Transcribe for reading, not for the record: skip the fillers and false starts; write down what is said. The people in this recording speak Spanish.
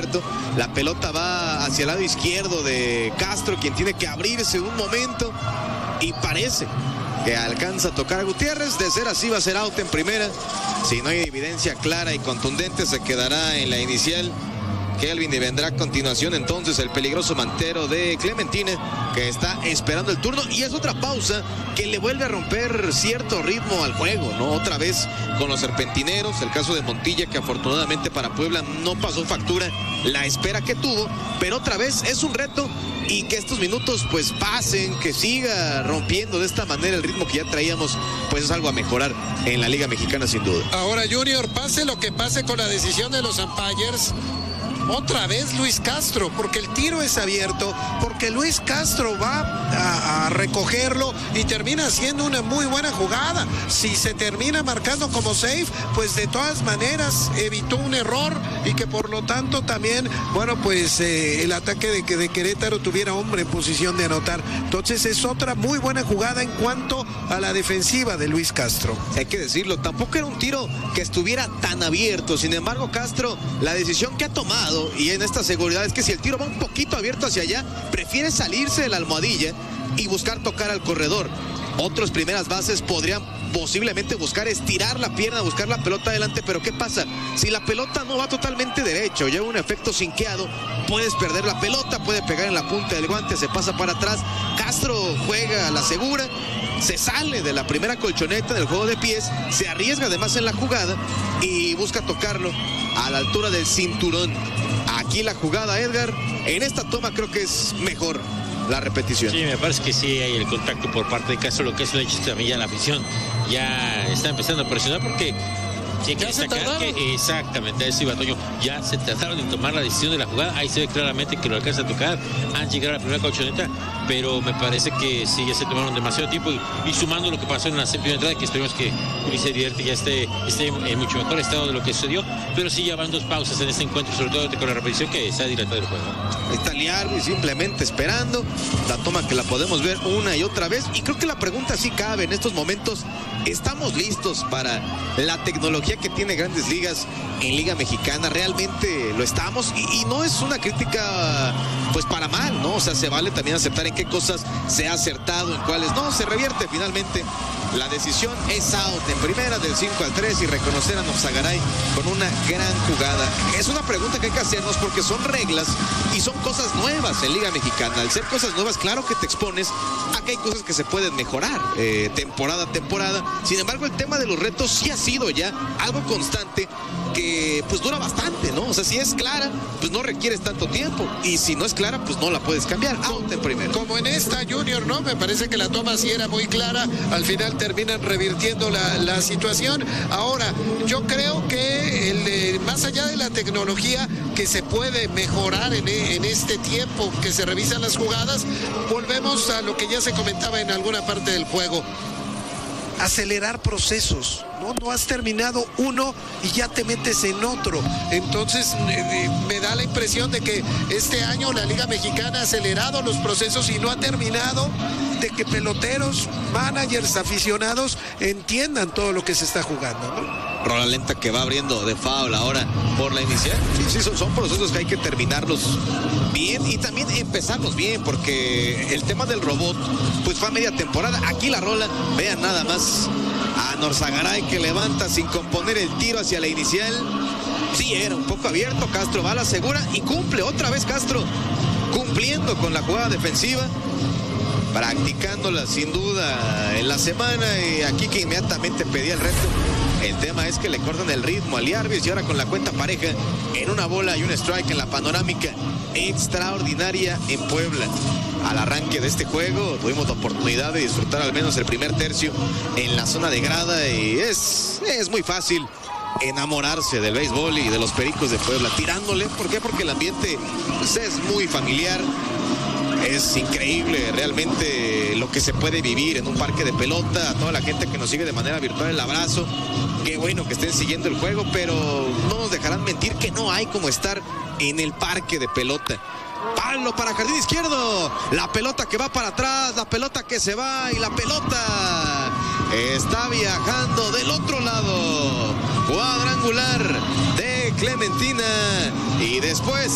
abierto. La pelota va hacia el lado izquierdo de Castro, quien tiene que abrirse un momento. Y parece que alcanza a tocar a Gutiérrez. De ser así, va a ser out en primera. Si no hay evidencia clara y contundente, se quedará en la inicial Kelvin, y vendrá a continuación entonces el peligroso mantero de Clementina, que está esperando el turno, y es otra pausa que le vuelve a romper cierto ritmo al juego, ¿no? Otra vez con los serpentineros, el caso de Montilla, que afortunadamente para Puebla no pasó factura la espera que tuvo, pero otra vez es un reto, y que estos minutos pues pasen, que siga rompiendo de esta manera el ritmo que ya traíamos, pues es algo a mejorar en la Liga Mexicana sin duda. Ahora, Junior, pase lo que pase con la decisión de los umpires, otra vez Luis Castro, porque el tiro es abierto, porque Luis Castro va a recogerlo y termina siendo una muy buena jugada. Si se termina marcando como safe, pues de todas maneras evitó un error, y que por lo tanto también, bueno, pues el ataque de Querétaro tuviera hombre en posición de anotar. Entonces es otra muy buena jugada en cuanto a la defensiva de Luis Castro. Hay que decirlo, tampoco era un tiro que estuviera tan abierto. Sin embargo, Castro, la decisión que ha tomado, y en esta seguridad, es que si el tiro va un poquito abierto hacia allá, prefiere salirse de la almohadilla y buscar tocar al corredor. Otros primeras bases podrían posiblemente buscar estirar la pierna, buscar la pelota adelante, pero ¿qué pasa? Si la pelota no va totalmente derecho, lleva un efecto sinqueado, puedes perder la pelota, puede pegar en la punta del guante, se pasa para atrás. Castro juega a la segura, se sale de la primera colchoneta del juego de pies, se arriesga además en la jugada y busca tocarlo a la altura del cinturón. Aquí la jugada, Edgar, en esta toma creo que es mejor la repetición. Sí, me parece que sí hay el contacto por parte de Castro, lo que es el hecho también, ya la afición ya está empezando a presionar, porque sí hay que destacar que exactamente a eso iba Toño, ya se trataron de tomar la decisión de la jugada. Ahí se ve claramente que lo alcanza a tocar, han llegado a la primera colchoneta, pero me parece que sí, ya se tomaron demasiado tiempo, y sumando lo que pasó en la séptima entrada, que esperemos que Ulises Dierte ya esté en mucho mejor estado de lo que sucedió, pero sí ya van dos pausas en este encuentro, sobre todo con la repetición que se ha dilatado el juego. Ahí está Liarbi simplemente esperando la toma, que la podemos ver una y otra vez, y creo que la pregunta sí cabe en estos momentos: ¿estamos listos para la tecnología que tiene Grandes Ligas en Liga Mexicana? Realmente lo estamos, y no es una crítica pues para mal, ¿no? O sea, se vale también aceptar en qué cosas se ha acertado, en cuáles no. Se revierte finalmente la decisión, es out en primera del 5-3, y reconocer a Nofsagaray con una gran jugada. Es una pregunta que hay que hacernos, porque son reglas y son cosas nuevas en Liga Mexicana. Al ser cosas nuevas, claro que te expones a que hay cosas que se pueden mejorar temporada a temporada. Sin embargo, el tema de los retos sí ha sido ya algo constante, que pues dura bastante, ¿no? O sea, si es clara, pues no requieres tanto tiempo, y si no es clara, pues no la puedes cambiar. Out en primero. Como en esta, Junior, ¿no? Me parece que la toma sí era muy clara, al final terminan revirtiendo la situación. Ahora, yo creo que más allá de la tecnología que se puede mejorar en este tiempo que se revisan las jugadas, volvemos a lo que ya se comentaba en alguna parte del juego: acelerar procesos. No has terminado uno y ya te metes en otro. Entonces me da la impresión de que este año la Liga Mexicana ha acelerado los procesos y no ha terminado de que peloteros, managers, aficionados entiendan todo lo que se está jugando, ¿no? Rola lenta que va abriendo de foul ahora por la inicial. Sí, son procesos que hay que terminarlos bien y también empezarlos bien, porque el tema del robot pues fue a media temporada. Aquí la rola, vean nada más a Nofsagaray, que levanta sin componer el tiro hacia la inicial. Sí, era un poco abierto. Castro va a la segura y cumple otra vez. Castro cumpliendo con la jugada defensiva, practicándola sin duda en la semana, y aquí que inmediatamente pedía el reto. El tema es que le cortan el ritmo a Liarbi, y ahora con la cuenta pareja en una bola y un strike en la panorámica extraordinaria en Puebla. Al arranque de este juego tuvimos la oportunidad de disfrutar al menos el primer tercio en la zona de grada, y es muy fácil enamorarse del béisbol y de los Pericos de Puebla tirándole. ¿Por qué? Porque el ambiente pues, es muy familiar. Es increíble realmente lo que se puede vivir en un parque de pelota. A toda la gente que nos sigue de manera virtual, el abrazo. Qué bueno que estén siguiendo el juego, pero no nos dejarán mentir que no hay como estar en el parque de pelota. Palo para jardín izquierdo. La pelota que va para atrás, la pelota que se va, y la pelota está viajando del otro lado. Cuadrangular de Clementina, y después